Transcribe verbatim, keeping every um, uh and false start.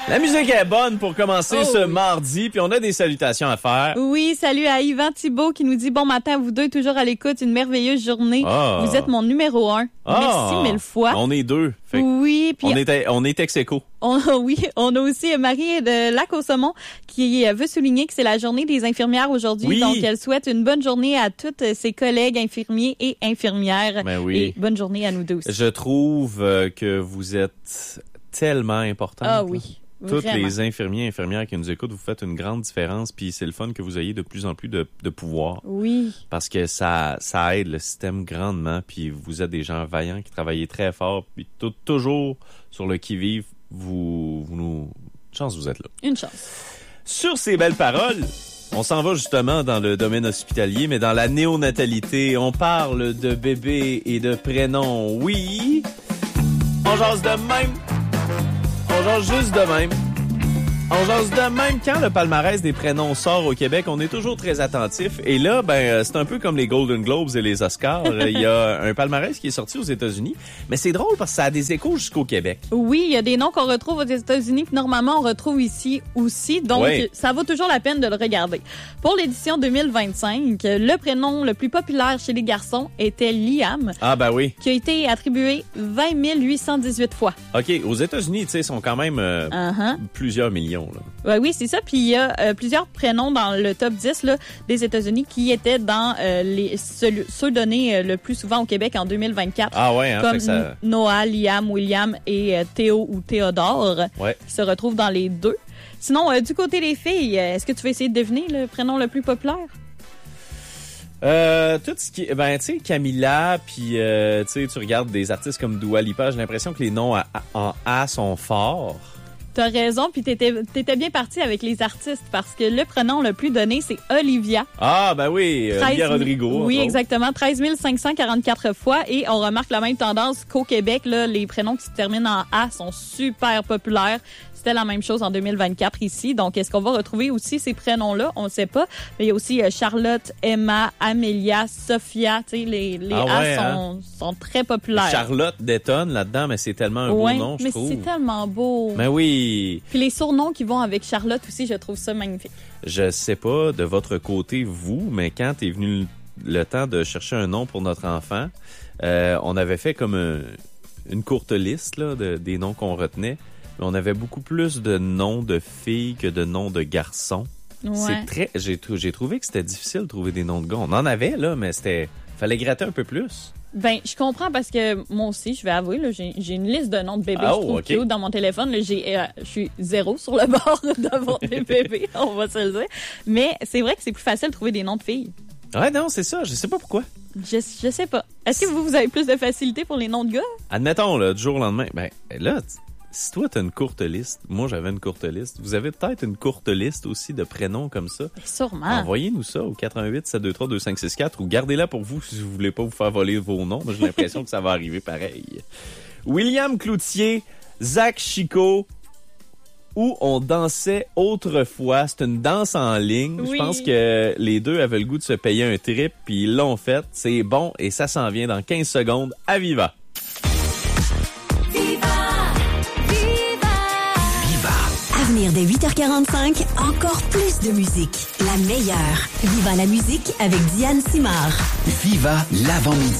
La musique est bonne pour commencer oh, ce oui. mardi, puis on a des salutations à faire. Oui, salut à Yvan Thibault qui nous dit « Bon matin, vous deux, toujours à l'écoute, une merveilleuse journée. Ah. Vous êtes mon numéro un. Ah. Merci mille fois. » On est deux. Fait oui, puis on est, on est ex-écho. On, oui, on a aussi Marie de Lac-au-Saumon qui veut souligner que c'est la journée des infirmières aujourd'hui. Oui. Donc, elle souhaite une bonne journée à toutes ses collègues infirmiers et infirmières. Ben oui. Et bonne journée à nous deux aussi. Je trouve que vous êtes tellement importantes. Ah oui. Toutes Vraiment. les infirmiers et infirmières qui nous écoutent, vous faites une grande différence, puis c'est le fun que vous ayez de plus en plus de, de pouvoir. Oui. Parce que ça, ça aide le système grandement, puis vous êtes des gens vaillants qui travaillent très fort, puis tout, toujours sur le qui-vive, vous, vous nous... Une chance, vous êtes là. Une chance. Sur ces belles paroles, on s'en va justement dans le domaine hospitalier, mais dans la néonatalité, on parle de bébés et de prénoms. Oui, on jase de même. On jase juste de même. On jase de même. Quand le palmarès des prénoms sort au Québec, on est toujours très attentif. Et là, ben, c'est un peu comme les Golden Globes et les Oscars. Il y a un palmarès qui est sorti aux États-Unis. Mais c'est drôle parce que ça a des échos jusqu'au Québec. Oui, il y a des noms qu'on retrouve aux États-Unis, puis normalement, on retrouve ici aussi. Donc, oui. ça vaut toujours la peine de le regarder. Pour l'édition deux mille vingt-cinq, le prénom le plus populaire chez les garçons était Liam. Ah, ben oui. Qui a été attribué vingt mille huit cent dix-huit fois. OK. Aux États-Unis, tu sais, sont quand même euh, uh-huh. plusieurs millions. Là. Ouais, oui, c'est ça. Puis il y a euh, plusieurs prénoms dans le top dix là, des États-Unis qui étaient dans euh, les ceux, ceux donnés euh, le plus souvent au Québec en deux mille vingt-quatre. Ah ouais, hein, comme fait que ça... Noah, Liam, William et euh, Théo ou Théodore ouais. qui se retrouvent dans les deux. Sinon, euh, du côté des filles, euh, est-ce que tu veux essayer de deviner le prénom le plus populaire? Euh, tout ce qui, ben tu sais Camilla, puis euh, tu sais tu regardes des artistes comme Dua Lipa, j'ai l'impression que les noms à, à, en A sont forts. T'as raison, puis t'étais, t'étais bien parti avec les artistes parce que le prénom le plus donné, c'est Olivia. Ah, ben oui, Olivia Rodrigo. Oui, exactement, treize mille cinq cent quarante-quatre fois. Et on remarque la même tendance qu'au Québec, là, les prénoms qui se terminent en A sont super populaires. C'était la même chose en deux mille vingt-quatre ici. Donc, est-ce qu'on va retrouver aussi ces prénoms-là? On ne sait pas. Mais il y a aussi euh, Charlotte, Emma, Amélia, Sophia. Tu sais, les, les ah A ouais, sont, hein? sont très populaires. Charlotte détonne là-dedans, mais c'est tellement un ouais, beau nom, je mais trouve. c'est tellement beau. Ben oui. Puis les surnoms qui vont avec Charlotte aussi, je trouve ça magnifique. Je sais pas de votre côté, vous, mais quand est venu le, le temps de chercher un nom pour notre enfant, euh, on avait fait comme un, une courte liste là, de, des noms qu'on retenait. Mais on avait beaucoup plus de noms de filles que de noms de garçons. Ouais. C'est très, j'ai, j'ai trouvé que c'était difficile de trouver des noms de gars. On en avait, là, mais c'était, fallait gratter un peu plus. Ben, je comprends parce que moi aussi, je vais avouer, là, j'ai, j'ai une liste de noms de bébés oh, je trouve okay. cute dans mon téléphone. Là, j'ai, euh, je suis zéro sur le bord d'avoir des bébés, on va se le dire. Mais c'est vrai que c'est plus facile de trouver des noms de filles. Ouais, non, c'est ça. Je sais pas pourquoi. Je, je sais pas. Est-ce que vous, vous avez plus de facilité pour les noms de gars? Admettons, là, du jour au lendemain. Ben, là, si toi, t'as une courte liste, moi, j'avais une courte liste, vous avez peut-être une courte liste aussi de prénoms comme ça. Sûrement. Envoyez-nous ça au quatre un huit sept deux trois deux cinq six quatre ou gardez-la pour vous si vous voulez pas vous faire voler vos noms. Moi, j'ai l'impression que ça va arriver pareil. William Cloutier, Zach Chico, où on dansait autrefois. C'est une danse en ligne. Oui. Je pense que les deux avaient le goût de se payer un trip, puis ils l'ont fait. C'est bon et ça s'en vient dans quinze secondes à Viva. À venir dès huit heures quarante-cinq, encore plus de musique. La meilleure. Viva la musique avec Diane Simard. Viva l'avant-midi.